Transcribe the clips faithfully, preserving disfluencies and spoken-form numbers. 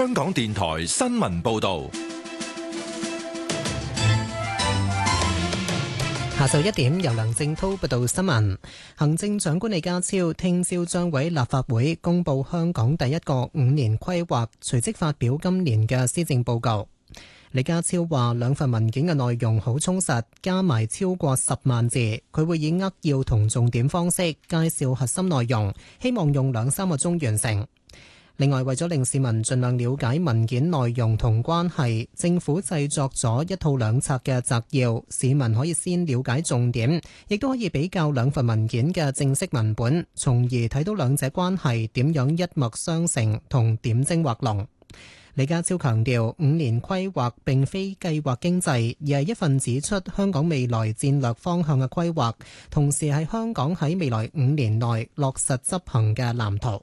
香港電台新聞報道。 下晝一點，由梁正濤報道新聞。行政長官李家超聽朝將喺立法會公布香港第一個五年規劃，隨即發表今年嘅施政報告。李家超話兩份文件嘅內容好充實，加埋超過十萬字，佢會以扼要同重點方式介紹核心內容，希望用兩三個鐘完成。另外，為咗令市民盡量了解文件內容同關係，政府製作咗一套兩冊嘅摘要，市民可以先了解重點，亦都可以比較兩份文件嘅正式文本，從而睇到兩者關係點樣一脈相承同點睛畫龍。李家超強調，五年規劃並非計劃經濟，而係一份指出香港未來戰略方向嘅規劃，同時係香港喺未來五年內落實執行嘅藍圖。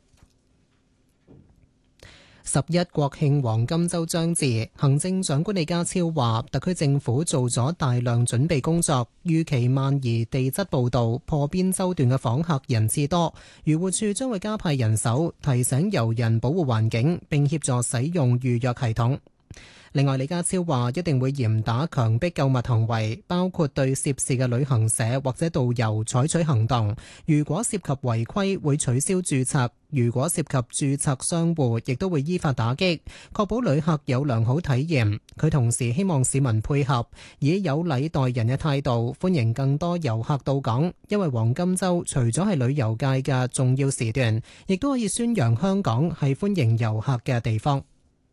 十一國慶黃金週將至，行政長官李家超話，特區政府做咗大量準備工作，預期萬宜地質步道破邊洲段嘅訪客人次多，漁護署將會加派人手提醒遊人保護環境，並協助使用預約系統。另外，李家超話一定會嚴打強迫購物行為，包括對涉事嘅旅行社或者導遊採取行動。如果涉及違規，會取消註冊；如果涉及註冊商戶，亦都會依法打擊，確保旅客有良好體驗。佢同時希望市民配合，以有禮待人嘅態度歡迎更多遊客到港，因為黃金週除咗係旅遊界嘅重要時段，亦都可以宣揚香港係歡迎遊客嘅地方。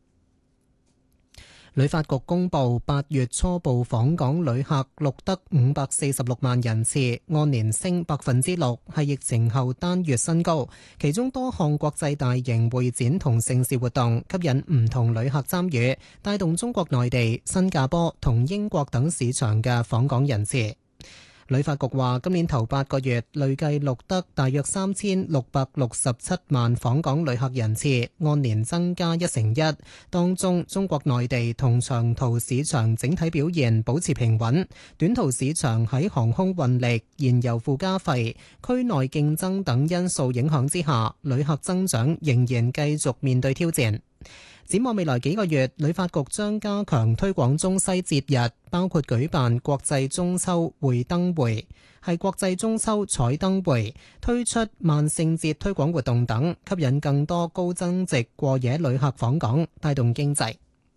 旅發局公布八月初步訪港旅客錄得五百四十六萬人次，按年升百分之六，係疫情後單月新高。其中多項國際大型會展同盛事活動吸引唔同旅客參與，帶動中國內地、新加坡同英國等市場嘅訪港人次。旅發局話，今年頭八個月累計錄得大約三千六百六十七萬訪港旅客人次，按年增加一成一。當中，中國內地同長途市場整體表現保持平穩，短途市場喺航空運力、燃油附加費、區內競爭等因素影響之下，旅客增長仍然繼續面對挑戰。展望未來幾個月，旅發局將加強推廣中西節日，包括舉辦國際中秋會燈會，係國際中秋彩燈會，推出萬聖節推廣活動等，吸引更多高增值過夜旅客訪港，帶動經濟。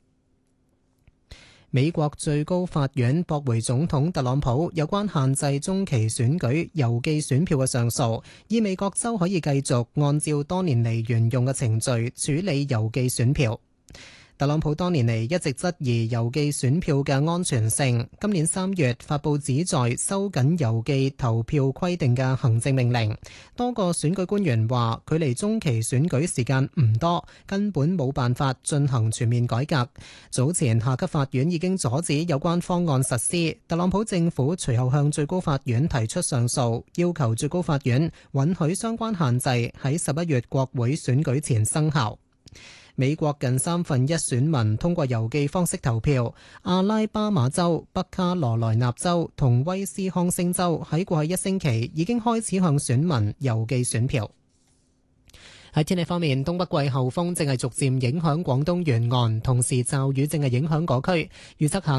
美國最高法院駁回總統特朗普有關限制中期選舉郵寄選票嘅上訴，意味各州可以繼續按照多年嚟沿用嘅程序處理郵寄選票。特朗普多年嚟一直質疑郵寄選票嘅安全性，今年三月發布旨在收緊郵寄投票規定嘅行政命令。多個選舉官員話，距離中期選舉時間唔多，根本冇辦法進行全面改革。早前下級法院已經阻止有關方案實施，特朗普政府隨後向最高法院提出上訴，要求最高法院允許相關限制喺十一月國會選舉前生效。美國近三分一選民通過郵寄方式投票，阿拉巴馬州、北卡羅來納州同威斯康星州喺過去一星期已經開始向選民郵寄選票。喺天氣方面，東北季候風正係逐漸影響廣東沿岸，同時驟雨正係影響嗰區，預測下